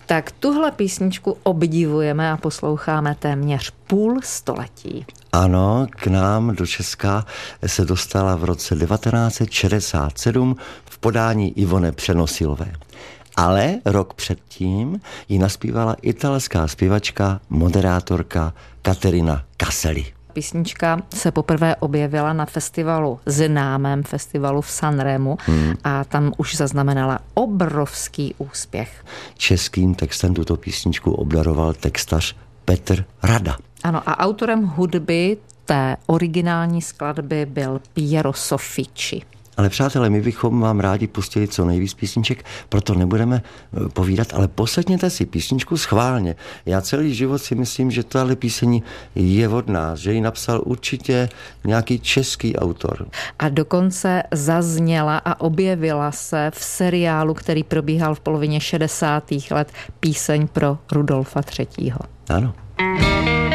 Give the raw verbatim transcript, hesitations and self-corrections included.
Tak tuhle písničku obdivujeme a posloucháme téměř půl století. Ano, k nám do Česka se dostala v roce devatenáct set šedesát sedm v podání Ivone Přenosilové. Ale rok předtím ji naspívala italská zpěvačka, moderátorka Caterina Caselli. Písnička se poprvé objevila na festivalu, známém festivalu v Sanremu hmm. a tam už zaznamenala obrovský úspěch. Českým textem tuto písničku obdaroval textař Petr Rada. Ano, a autorem hudby té originální skladby byl Piero Soffici. Ale přátelé, my bychom vám rádi pustili co nejvíc písniček, proto nebudeme povídat, ale poslechněte si písničku schválně. Já celý život si myslím, že tahle píseň je od nás, že ji napsal určitě nějaký český autor. A dokonce zazněla a objevila se v seriálu, který probíhal v polovině šedesátých let, píseň pro Rudolfa třetího. Ano.